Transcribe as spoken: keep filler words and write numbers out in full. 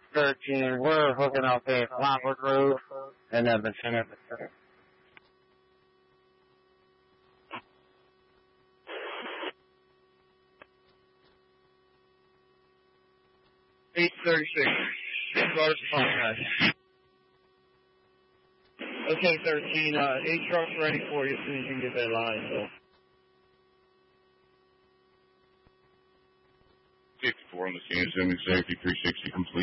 thirteen, we're hooking up a flatwood roof in Edmonton. eight thirty-six. Start contact. Okay, thirteen, uh, eight trucks ready for you as soon as you can get that line, so. sixty-four on the scene, assuming safety, three sixty complete.